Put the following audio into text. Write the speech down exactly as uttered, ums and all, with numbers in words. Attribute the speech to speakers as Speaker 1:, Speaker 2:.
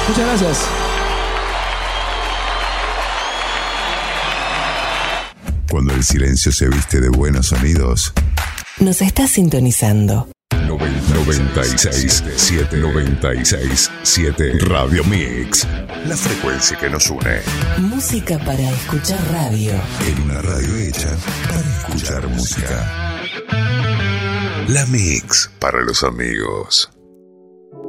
Speaker 1: Muchas gracias.
Speaker 2: Cuando el silencio se viste de buenos sonidos,
Speaker 3: nos está sintonizando.
Speaker 2: noventa y seis siete noventa y seis siete Radio Mix. La frecuencia que nos une.
Speaker 3: Música para escuchar radio.
Speaker 2: En una radio hecha para escuchar música. La Mix para los amigos.